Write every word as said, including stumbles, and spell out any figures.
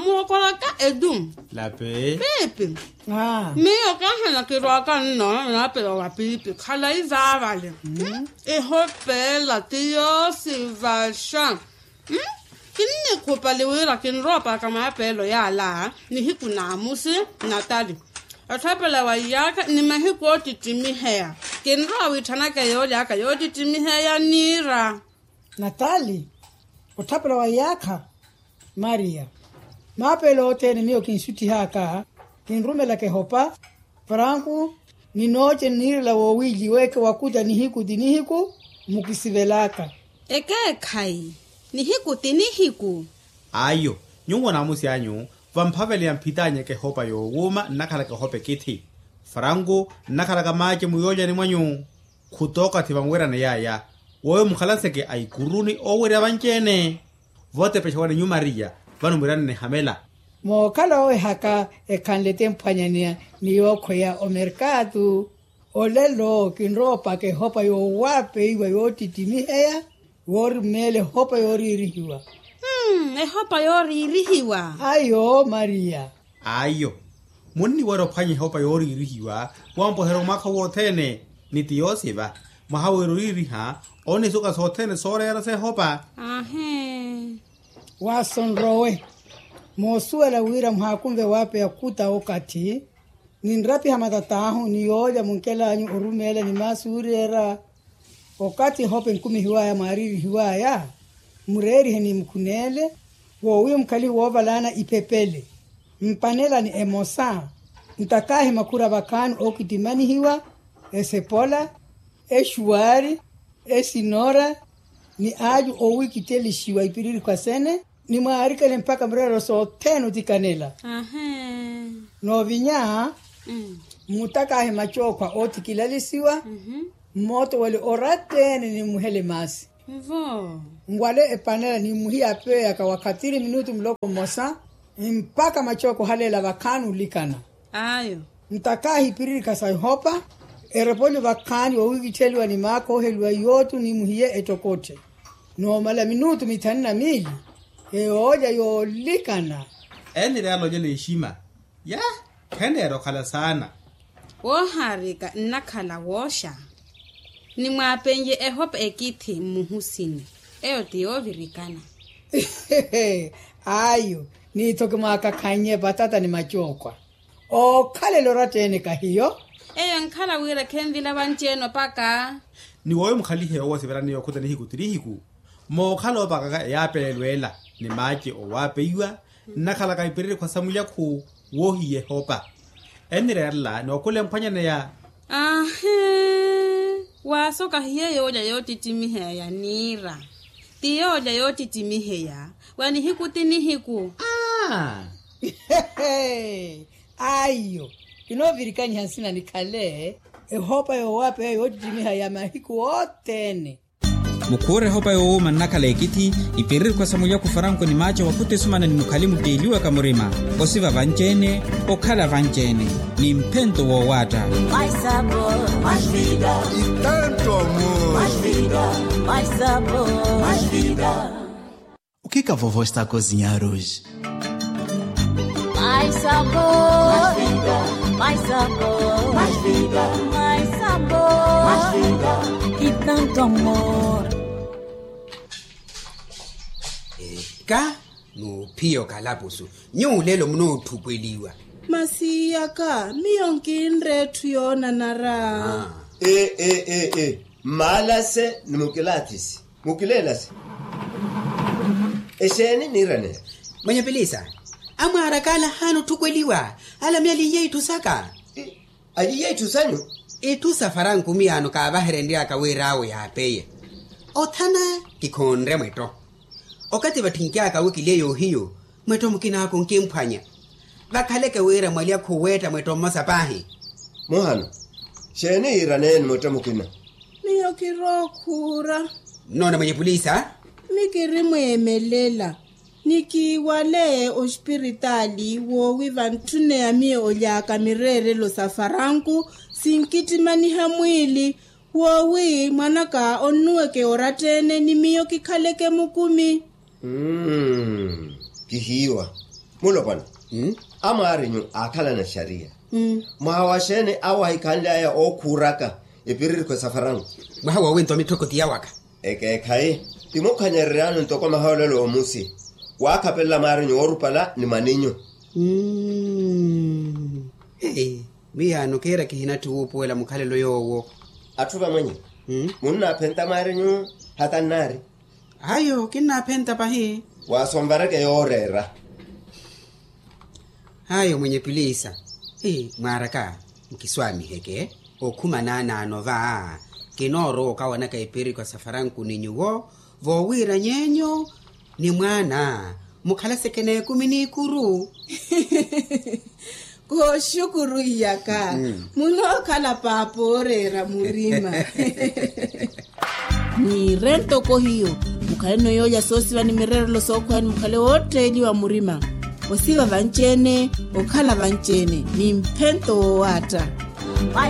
Muokola ka edum. La pe. Pepe. Ah. Mio ka hana ki roka no na pe wa pipi. Khala izavale. E hopela tio si valshan. Hmm? Kini kopa lewera kin ropa kama pelo ya la ni hiku na musi Natali. Atapela wa yaka ni mahiku titimi hea. Kin ro witana ka yo yaka yo titimi hea nira. Natali. Utapela wa yaka Maria. Mapelo tene mio kin suti haka kin rumela ke hopa Franku ni noche nirla wo wiji weke wakuja ni hiku dini hiku mukisivelaka. Eke kai. Ni hiku tini hiku. Ayo, nyungo na musi anyu, vampavele ya mpitanya ke hopa yo wuma nakala ke hope kiti. Farangu nakala ka maje muyoja ni mwanyu. Kutoka tivangwera na yaya. Woyo mukhalaseke ay kuruni owere abanchene. Vote peshawane nyu Maria, vanu mwirane ne hamela. Mo kala oe haka e kanlete mpanyania ni yoko ya o mercado. Olelo kinropa ke hopa yo wape iwa yo titimi hea. Wori mele hopa yori irihiwa. Hmm, e hopa yori irihiwa. Ayo, Maria. Ayo. Muni waro panyi hopa yori irihiwa. Wampo hero maka wotene. Niti yosiva. Mahawe iriha. Oni suka sotene sore era se hopa. Ahe. Wason rowe. Mosuela wira mhakumve wape ya kuta okati. Ninrapi hamatatahu ni yoja munkela anyu urumele ni masuri era. Wakati hope nkumi hiwaya mariri hiwaya, mureri heni mkunele, wowe mkali wovalana ipepele. Mpanela ni emosa, mtakahe makura bakanu okitimani hiwa, esepola, eshuari, esinora, ni aju owi kiteli shiwa ipiriri kwa sene, ni maarika le mpaka mrero so tenu tikanela. Aha. No vinya, Mm. mutakahe machokwa oti kilalisiwa, Mhm. moto wale oratene ni muhele masi. Vo. Ngwale epanela ni muhi ape aka wakatiri minutu mloko mosa, mpaka machoko halela wakanu likana. Ayo. Mtaka hipiriri kasai hopa, erepoli wakani wa wiki cheli wa ni mako helwa yotu ni muhiye etokote. No mala minutu mitanina mili, e oja yo likana. Eni realo jele ishima. Ya, kene ero kala sana. Wo harika nakala wosha. Ni mwapenye e hopa ekiti muhusini. Eo tiyo virikana. Ayo, ni toke maka kanye batata ni machokwa. O kale loratene kahiyo. Eyo nkala wira kenvila bancheno paka. Ni woyo mkhalihe owa severani yokuta ni hiku tiri hiku. Mo khalo baka ya pelwela ni maji o wape iwa. Nakala ka ipiriri kwa samuya ku wohi ye hopa. Eni reala ni okule mpanya na ya. Ahe. Wasoka hiye yoja yoti timihe ya nira. Tiyo yoja yoti timihe ya. Wani hiku tini hiku. Ah. Ayo, ino virikani hansina ni kale. E hopa yo wape yoti timiha ya mahiku otene. Mukure hopa yo manakala ekiti ipiriri kwa samuya kufaranko ni macho wakute sumana ni mukalimu deliwa kamurima osiva vanchene okhala vanchene ni mpento wo wata mais sabor, mais vida e tanto amor, mais vida, mais sabor, mais vida. O que que a vovó está a cozinhar hoje? Mais sabor, mais vida, mais sabor, mais vida, mais sabor, mais vida e tanto amor. Ka no pio kalabusu nyu lelo mno thukweliwa Masiyaka miyonkinre tuyona nara. ah Eh eh eh eh malase numukilatisi mukilelas Eseni nirane mwenye pelisa amara kala hanu thukweliwa ala myali yetu saka aji yetu sanyu etu safaran kumiano ka baherende akawerawo ya peye othana kikhonre mweto okati bathinkya ka wikileyo hiyo mweto mukina ko nkemphanya bakhaleke wera mwalia khoweta mweto masapahi mohano sheni irane motamukina Miyokirokura. nona mwenye polisa Mikiri mwemelela. Nikiwale ospiritali wo wivantune ya mie olyaka mirere lo safaranku sinkiti maniha mwili wowi mwanaka onueke oratene ni miyo kikhaleke mukumi. Mm, kihiwa. mulo bwana Hmm? amarenyu akhala na sharia Mm. mwawashene awahikanla ya okuraka epiriri kwa safarangu Bahawa wento mitoko tiyawaka. eke kai timokanyererano ntoko maholelo omusi wakapella marenyu orupala ni maninyo Mm. Hey, mia nukera kihina tuupu wela mukhalelo yowo. atuva mwenye Hmm? munna penta marenyu hatanari Ayo, kina penta pahi. wasombareke yorera Ayo mwenye pilisa. Eh, maraka, mkiswami heke. Okuma nana anova. Kinoro kawana kaipiri kwa safaranku ni nyuwo. Vowira nyenyo. Ni mwana. Mukhala sekene kumini kuru. Ko shukuru yaka. Mm. Muno kala paporera murima. Ni rento ko hiyo. Mukale no yoja sosi vani mirero lo soko yani mukale wote ili wa murima. Osiva vanchene, okala vanchene. Ni mpento wata.